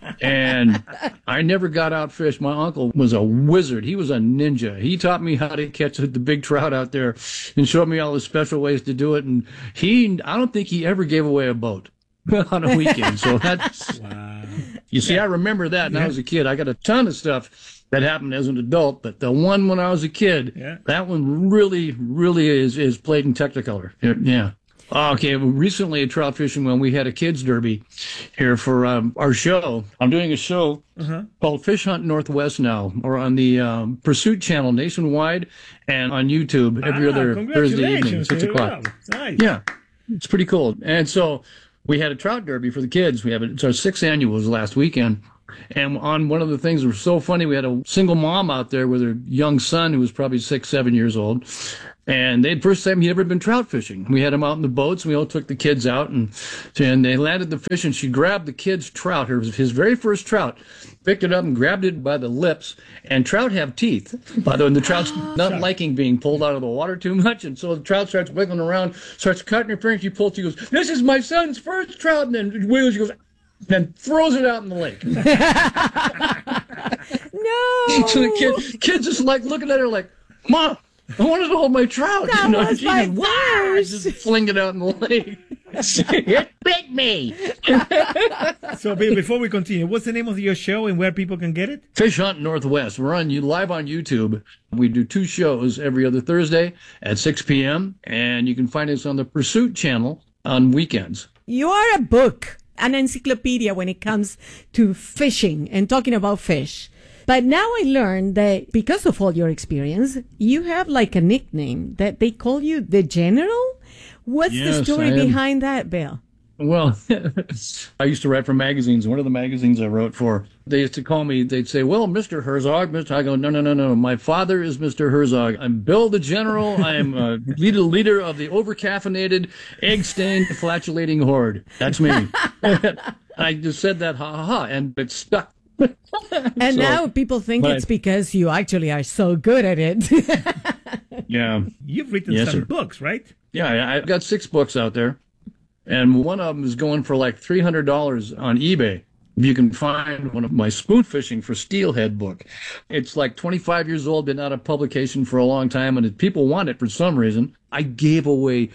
[SPEAKER 16] And I never got out fished. My uncle was a wizard. He was a ninja. He taught me how to catch the big trout out there and showed me all the special ways to do it. And he, I don't think he ever gave away a boat on a weekend. So that's, wow. You see, I remember that when I was a kid. I got a ton of stuff that happened as an adult, but the one when I was a kid,
[SPEAKER 14] Yeah.
[SPEAKER 16] that one really, really is is played in Technicolor. Yeah. Okay, well, recently at trout fishing, when we had a kids derby here for um, our show, I'm doing a show
[SPEAKER 14] Uh-huh.
[SPEAKER 16] called Fish Hunt Northwest now, or on the um, Pursuit channel nationwide and on YouTube every
[SPEAKER 14] Ah,
[SPEAKER 16] other Thursday evening,
[SPEAKER 14] congratulations.
[SPEAKER 16] six o'clock.
[SPEAKER 14] Wow, nice.
[SPEAKER 16] Yeah, it's pretty cool. And so we had a trout derby for the kids. We have it, it's our sixth annual, was last weekend. And on one of the things that was so funny, we had a single mom out there with her young son who was probably six, seven years old. And they first time he'd ever been trout fishing. We had him out in the boats. And we all took the kids out, and and they landed the fish. And she grabbed the kid's trout, her his very first trout, picked it up and grabbed it by the lips. And trout have teeth, by the way. And the trout's not liking being pulled out of the water too much, and so the trout starts wiggling around, starts cutting her finger. She pulls. She goes, "This is my son's first trout," and then wiggles. She goes, and throws it out in the lake.
[SPEAKER 15] No.
[SPEAKER 16] So the kid, kid's just like looking at her like, "Mom, I wanted to hold my trout."
[SPEAKER 15] That
[SPEAKER 16] you know,
[SPEAKER 15] was
[SPEAKER 16] she
[SPEAKER 15] my
[SPEAKER 16] just, "Wow," just fling it out in the lake. It bit me.
[SPEAKER 14] So, Bill, before we continue, what's the name of your show and where people can get it?
[SPEAKER 16] Fish Hunt Northwest. We're on you live on YouTube. We do two shows every other Thursday at six p.m. and you can find us on the Pursuit channel on weekends.
[SPEAKER 15] You are a book, an encyclopedia when it comes to fishing and talking about fish. But now I learned that because of all your experience, you have like a nickname that they call you the General. What's the
[SPEAKER 16] Yes,
[SPEAKER 15] story
[SPEAKER 16] I am.
[SPEAKER 15] behind that, Bill?
[SPEAKER 16] Well, I used to write for magazines. One of the magazines I wrote for, they used to call me, they'd say, "Well, Mister Herzog," Mister I go, no, no, no, no. My father is Mister Herzog. I'm Bill the General. I'm a leader, leader of the overcaffeinated, egg-stained, flatulating horde. That's me. I just said that, ha, ha, ha, and it stuck.
[SPEAKER 15] And
[SPEAKER 16] So,
[SPEAKER 15] now people think
[SPEAKER 16] but-
[SPEAKER 15] it's because you actually are so good at it.
[SPEAKER 16] Yeah.
[SPEAKER 14] You've written
[SPEAKER 16] Yes,
[SPEAKER 14] some
[SPEAKER 16] sir.
[SPEAKER 14] books, right?
[SPEAKER 16] Yeah, I- I've got six books out there, and one of them is going for like three hundred dollars on eBay. If you can find one of my spoon fishing for steelhead book. It's like twenty-five years old, been out of publication for a long time, and if people want it for some reason. I gave away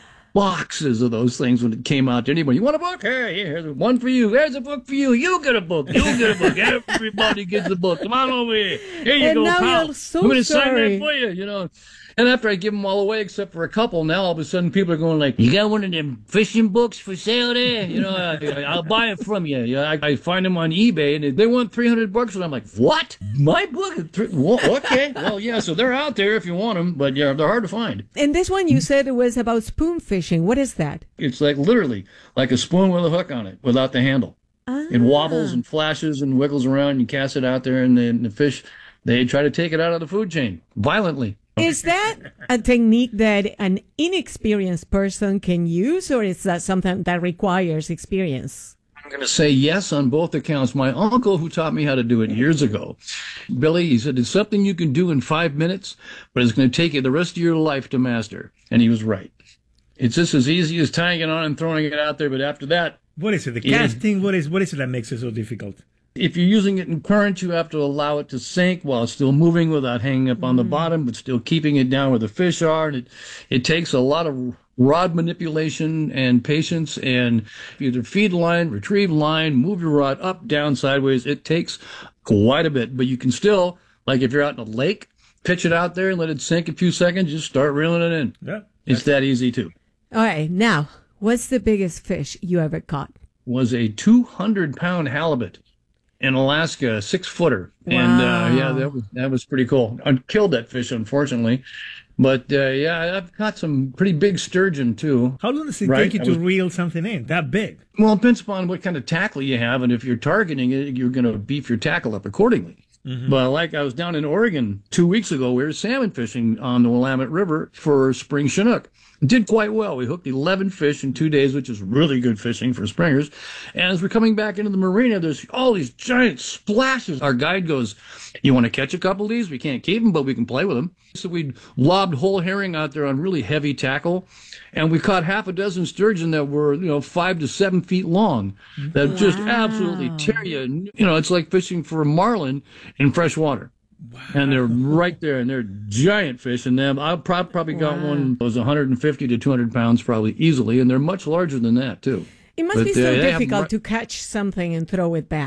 [SPEAKER 16] boxes of those things when it came out to anybody. You want a book? Hey, here's one for you. There's a book for you. You get a book. You get a book. Everybody gets a book. Come on over here. Here you
[SPEAKER 15] And
[SPEAKER 16] go,
[SPEAKER 15] now
[SPEAKER 16] pal.
[SPEAKER 15] you're so
[SPEAKER 16] I'm going to sign
[SPEAKER 15] sorry.
[SPEAKER 16] that for you, you know. And after I give them all away, except for a couple, now all of a sudden people are going like, "You got one of them fishing books for sale there? You know, I, I'll buy it from you." You know, I, I find them on eBay, and they want three hundred bucks, and I'm like, "What? My book? Three, wha- okay, well, yeah. So they're out there if you want them, but yeah, they're hard to find.
[SPEAKER 15] And this one you said it was about spoon fishing. What is that?
[SPEAKER 16] It's like literally like a spoon with a hook on it, without the handle. It wobbles and flashes and wiggles around. You cast it out there, and the, the fish, they try to take it out of the food chain violently.
[SPEAKER 15] Is that a technique that an inexperienced person can use, or is that something that requires experience?
[SPEAKER 16] I'm going to say yes on both accounts. My uncle, who taught me how to do it years ago, Billy, he said, it's something you can do in five minutes, but it's going to take you the rest of your life to master. And he was right. It's just as easy as tying it on and throwing it out there, but after that...
[SPEAKER 14] What is it? The
[SPEAKER 16] Yeah.
[SPEAKER 14] casting? What is what is it that makes it so difficult?
[SPEAKER 16] If you're using it in current, you have to allow it to sink while it's still moving without hanging up on the bottom, but still keeping it down where the fish are. And it, it takes a lot of rod manipulation and patience, and either feed line, retrieve line, move your rod up, down, sideways. It takes quite a bit, but you can still, like if you're out in a lake, pitch it out there and let it sink a few seconds, just start reeling it in.
[SPEAKER 14] Yeah.
[SPEAKER 16] It's that easy too.
[SPEAKER 15] All right, now, what's the biggest fish you ever caught?
[SPEAKER 16] Was a two hundred pound halibut in Alaska, a six footer. And uh, yeah, that was, that was pretty cool. I killed that fish, unfortunately. But uh, yeah, I've caught some pretty big sturgeon too.
[SPEAKER 14] How long does it
[SPEAKER 16] Right?
[SPEAKER 14] take you
[SPEAKER 16] I
[SPEAKER 14] to
[SPEAKER 16] was-
[SPEAKER 14] reel something in? That big?
[SPEAKER 16] Well, it depends upon what kind of tackle you have, and if you're targeting it, you're going to beef your tackle up accordingly.
[SPEAKER 14] Mhm.
[SPEAKER 16] But like I was down in Oregon two weeks ago, we were salmon fishing on the Willamette River for spring Chinook. Did quite well. We hooked eleven fish in two days, which is really good fishing for springers. And as we're coming back into the marina, there's all these giant splashes. Our guide goes, "You want to catch a couple of these? We can't keep them, but we can play with them." So we lobbed whole herring out there on really heavy tackle, and we caught half a dozen sturgeon that were, you know, five to seven feet long, that just absolutely tear you. You know, it's like fishing for a marlin in fresh water. And they're right there, and they're giant fish. And them, I prob- probably got one that was one hundred fifty to two hundred pounds, probably easily, and they're much larger than that too.
[SPEAKER 15] It must
[SPEAKER 16] But,
[SPEAKER 15] be
[SPEAKER 16] uh,
[SPEAKER 15] so
[SPEAKER 16] they have
[SPEAKER 15] difficult
[SPEAKER 16] ri-
[SPEAKER 15] to catch something and throw it back.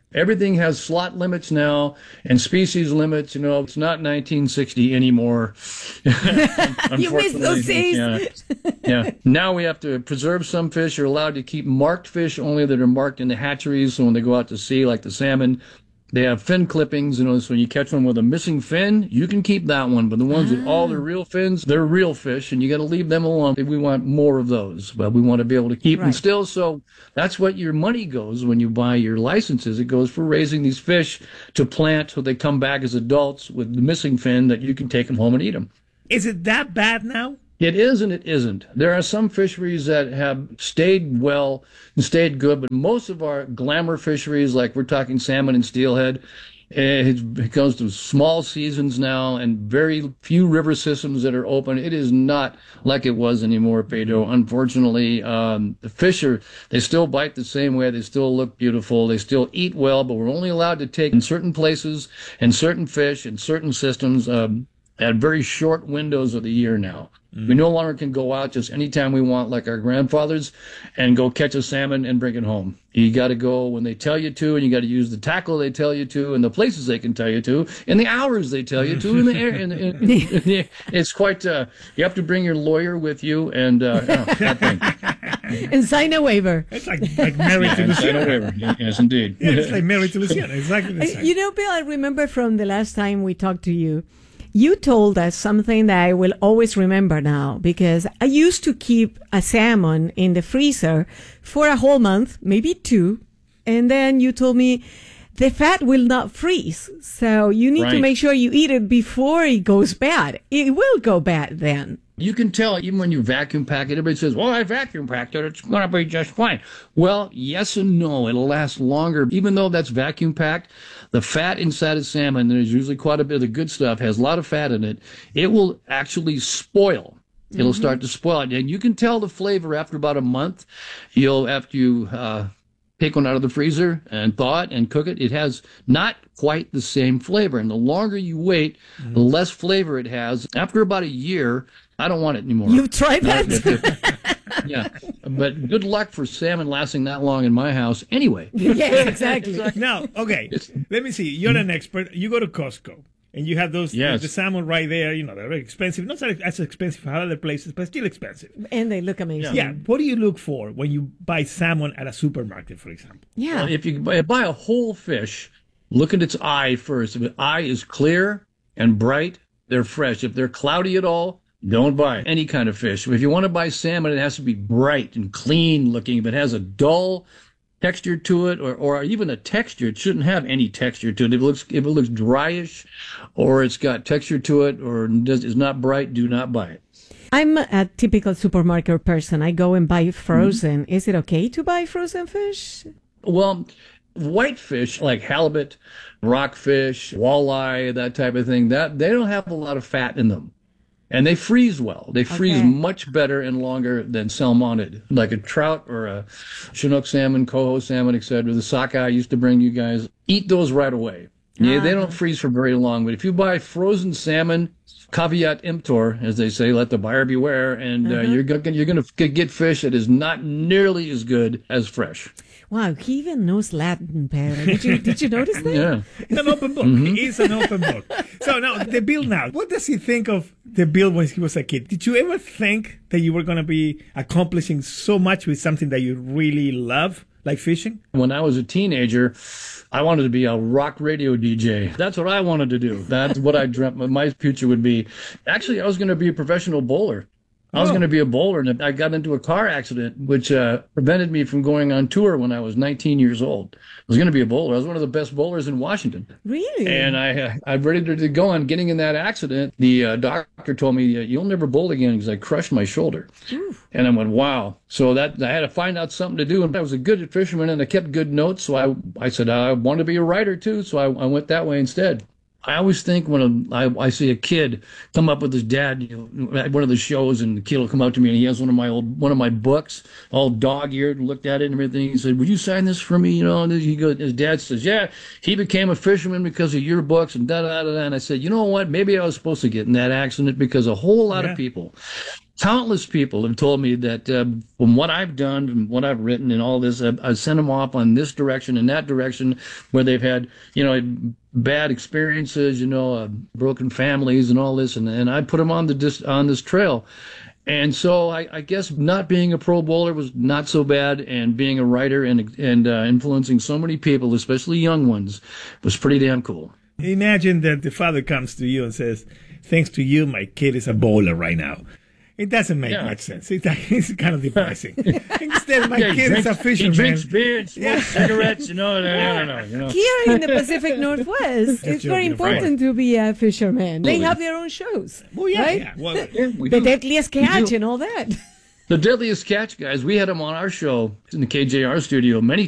[SPEAKER 16] Everything has slot limits now and species limits. You know, it's not nineteen sixty anymore.
[SPEAKER 15] You missed those days.
[SPEAKER 16] Yeah. yeah. Now we have to preserve some fish. You're allowed to keep marked fish only that are marked in the hatcheries. So when they go out to sea, like the salmon, they have fin clippings. You know, so when you catch one with a missing fin, you can keep that one. But the ones ah. with all the real fins, they're real fish, and you got to leave them alone. We want more of those. But we want to be able to keep right. them still. So that's what your money goes when you buy your licenses. It goes for raising these fish to plant so they come back as adults with the missing fin that you can take them home and eat them.
[SPEAKER 14] Is it that bad now?
[SPEAKER 16] It is and it isn't. There are some fisheries that have stayed well and stayed good, but most of our glamour fisheries, like we're talking salmon and steelhead, it goes to small seasons now and very few river systems that are open. It is not like it was anymore, Pedro. Unfortunately, um, the fish are, they still bite the same way. They still look beautiful. They still eat well, but we're only allowed to take in certain places and certain fish in certain systems um, at very short windows of the year now. We no longer can go out just anytime we want, like our grandfathers, and go catch a salmon and bring it home. You got to go when they tell you to, and you got to use the tackle they tell you to, and the places they can tell you to, and the hours they tell you to, and the air. And, and, and it's quite. Uh, you have to bring your lawyer with you, and uh, oh, that thing.
[SPEAKER 15] And sign a waiver.
[SPEAKER 14] It's like like married to Luciana.
[SPEAKER 16] Sign a waiver. Yes, indeed.
[SPEAKER 14] Yeah, it's like married to Luciana. Exactly the same.
[SPEAKER 15] You know, Bill, I remember from the last time we talked to you. You told us something that I will always remember now, because I used to keep a salmon in the freezer for a whole month, maybe two. And then you told me the fat will not freeze. So you need right. to make sure you eat it before it goes bad. It will go bad then.
[SPEAKER 16] You can tell even when you vacuum pack it, everybody says, well, I vacuum packed it, it's going to be just fine. Well, yes and no. It'll last longer. Even though that's vacuum packed, the fat inside of salmon, there's usually quite a bit of the good stuff, has a lot of fat in it. It will actually spoil. It'll mm-hmm. start to spoil. And you can tell the flavor after about a month. You'll, after you uh, take one out of the freezer and thaw it and cook it, it has not quite the same flavor. And the longer you wait, mm-hmm. the less flavor it has. After about a year, I don't want it anymore.
[SPEAKER 15] You've tried that?
[SPEAKER 16] Yeah, but good luck for salmon lasting that long in my house anyway.
[SPEAKER 15] Yeah, exactly.
[SPEAKER 14] Now, okay, let me see. You're an expert. You go to Costco, and you have those
[SPEAKER 16] yes.
[SPEAKER 14] the salmon right there. You know, they're very expensive. Not as expensive as other places, but still expensive.
[SPEAKER 15] And they look amazing.
[SPEAKER 14] Yeah. What do you look for when you buy salmon at a supermarket, for example?
[SPEAKER 15] Yeah.
[SPEAKER 16] Well, if you buy, buy a whole fish, look at its eye first. If the eye is clear and bright, they're fresh. If they're cloudy at all, don't buy any kind of fish. If you want to buy salmon, it has to be bright and clean looking. If it has a dull texture to it, or, or even a texture, it shouldn't have any texture to it. If it looks, if it looks dryish, or it's got texture to it, or does, is not bright, do not buy it.
[SPEAKER 15] I'm a typical supermarket person. I go and buy frozen. Mm-hmm. Is it okay to buy frozen fish?
[SPEAKER 16] Well, white fish like halibut, rockfish, walleye, that type of thing, that they don't have a lot of fat in them. And they freeze well. They freeze
[SPEAKER 15] okay.
[SPEAKER 16] much better and longer than salmonid, like a trout or a Chinook salmon, coho salmon, et cetera. The sockeye I used to bring you guys. Eat those right away. Yeah, they don't freeze for very long. But if you buy frozen salmon, caveat emptor, as they say, let the buyer beware, and uh, mm-hmm. you're going you're going to get fish that is not nearly as good as fresh.
[SPEAKER 15] Wow, he even knows Latin, Pedro. Did you, did you notice that?
[SPEAKER 16] Yeah.
[SPEAKER 14] It's an open book. Mm-hmm. It is an open book. So now, the Bill now, what does he think of the Bill when he was a kid? Did you ever think that you were going to be accomplishing so much with something that you really love, like fishing?
[SPEAKER 16] When I was a teenager, I wanted to be a rock radio D J. That's what I wanted to do. That's what I dreamt my future would be. Actually, I was going to be a professional bowler. I was oh. going to be a bowler, and I got into a car accident, which uh, prevented me from going on tour when I was nineteen years old. I was going to be a bowler. I was one of the best bowlers in Washington.
[SPEAKER 15] Really?
[SPEAKER 16] And I, uh, I'm ready to go. And getting in that accident, the uh, doctor told me, you'll never bowl again because I crushed my shoulder. Oof. And I went, wow. So that I had to find out something to do. And I was a good fisherman, and I kept good notes. So I, I said, I want to be a writer, too. So I, I went that way instead. I always think when a, I, I see a kid come up with his dad, you know, at one of the shows, and the kid will come up to me and he has one of my old one of my books, all dog-eared, and looked at it and everything. He said, "Would you sign this for me?" You know, and he goes, his dad says, "Yeah, he became a fisherman because of your books," and da da da da. And I said, "You know what? Maybe I was supposed to get in that accident because a whole lot yeah. of people Countless people have told me that uh, from what I've done, from what I've written and all this, I've, I've sent them off on this direction and that direction where they've had, you know, bad experiences, you know, uh, broken families and all this. And, and I put them on, the dis- on this trail. And so I, I guess not being a pro bowler was not so bad, and being a writer and, and uh, influencing so many people, especially young ones, was pretty damn cool.
[SPEAKER 14] Imagine that the father comes to you and says, thanks to you, my kid is a bowler right now. It doesn't make yeah. much sense. It's, it's kind of depressing. Instead, my
[SPEAKER 16] yeah,
[SPEAKER 14] kid
[SPEAKER 16] drinks,
[SPEAKER 14] is a fisherman.
[SPEAKER 16] He drinks beer and smokes yeah. cigarettes. You know, no, no, no, you know.
[SPEAKER 15] Here in the Pacific Northwest, it's very important to be a fisherman. They have their own shows.
[SPEAKER 14] Oh, yeah.
[SPEAKER 15] Right?
[SPEAKER 14] yeah. Well,
[SPEAKER 16] yeah we
[SPEAKER 15] the
[SPEAKER 16] do.
[SPEAKER 15] Deadliest Catch and all that.
[SPEAKER 16] The Deadliest Catch guys, we had them on our show in the K J R studio many